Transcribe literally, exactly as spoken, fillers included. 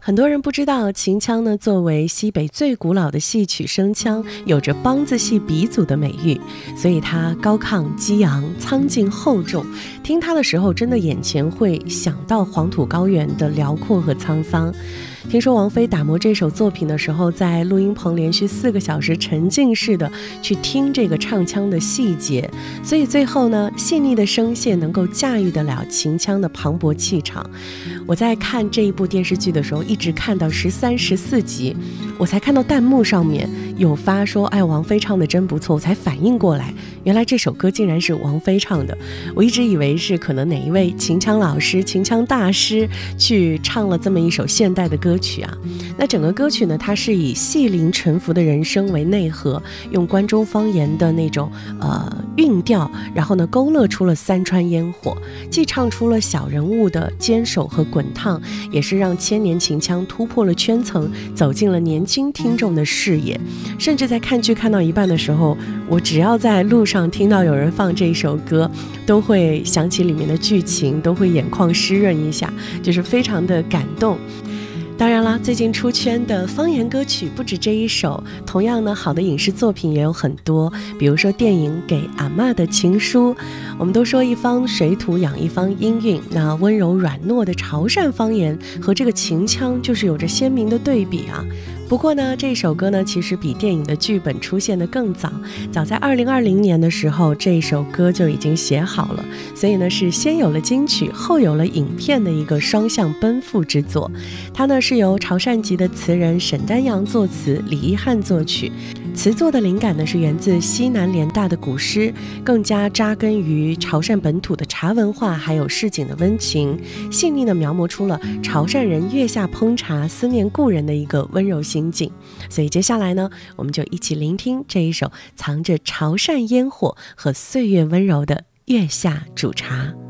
很多人不知道，秦腔呢作为西北最古老的戏曲声腔，有着梆子戏鼻祖的美誉，所以它高亢激昂、苍劲厚重，听它的时候真的眼前会想到黄土高原的辽阔和沧桑。听说王菲打磨这首作品的时候，在录音棚连续四个小时沉浸式的去听这个唱腔的细节，所以最后呢，细腻的声线能够驾驭得了秦腔的磅礴气场。我在看这一部电视剧的时候，一直看到十三、十四集，我才看到弹幕上面有发说，哎，王菲唱的真不错，我才反应过来，原来这首歌竟然是王菲唱的。我一直以为是可能哪一位秦腔老师、秦腔大师去唱了这么一首现代的歌曲啊。那整个歌曲呢，它是以细灵沉浮的人声为内核，用关中方言的那种呃韵调，然后呢勾勒出了三川烟火，既唱出了小人物的坚守和滚烫，也是让千年秦腔突破了圈层，走进了年轻听众的视野。甚至在看剧看到一半的时候，我只要在路上听到有人放这一首歌，都会想起里面的剧情，都会眼眶湿润一下，就是非常的感动。当然啦，最近出圈的方言歌曲不止这一首，同样呢，好的影视作品也有很多，比如说电影《给阿嬷的情书》。我们都说一方水土养一方音韵，那温柔软糯的潮汕方言和这个秦腔就是有着鲜明的对比啊。不过呢，这首歌呢其实比电影的剧本出现的更早，早在二零二零年的时候，这首歌就已经写好了，所以呢是先有了金曲，后有了影片的一个双向奔赴之作。它呢是由潮汕籍的词人沈丹阳作词，李一汉作曲。词作的灵感呢是源自西南联大的古诗，更加扎根于潮汕本土的茶文化，还有市井的温情，细腻地描摹出了潮汕人月下烹茶思念故人的一个温柔心境。所以接下来呢，我们就一起聆听这一首藏着潮汕烟火和岁月温柔的月下煮茶。